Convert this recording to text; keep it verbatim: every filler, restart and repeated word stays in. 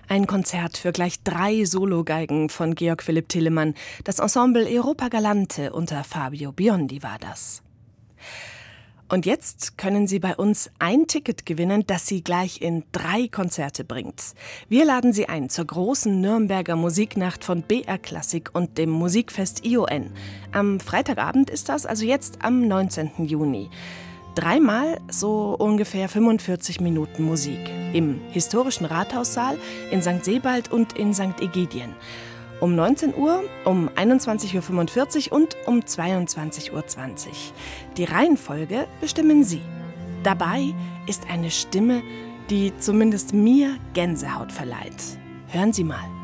Ein Konzert für gleich drei Sologeigen von Georg Philipp Telemann. Das Ensemble Europa Galante unter Fabio Biondi war das. Und jetzt können Sie bei uns ein Ticket gewinnen, das Sie gleich in drei Konzerte bringt. Wir laden Sie ein zur großen Nürnberger Musiknacht von B R Klassik und dem Musikfest I O N. Am Freitagabend ist das, also jetzt am neunzehnten Juni. Dreimal so ungefähr fünfundvierzig Minuten Musik. Im historischen Rathaussaal, in Sankt Sebald und in Sankt Egidien. Um neunzehn Uhr, um einundzwanzig Uhr fünfundvierzig und um zweiundzwanzig Uhr zwanzig. Die Reihenfolge bestimmen Sie. Dabei ist eine Stimme, die zumindest mir Gänsehaut verleiht. Hören Sie mal.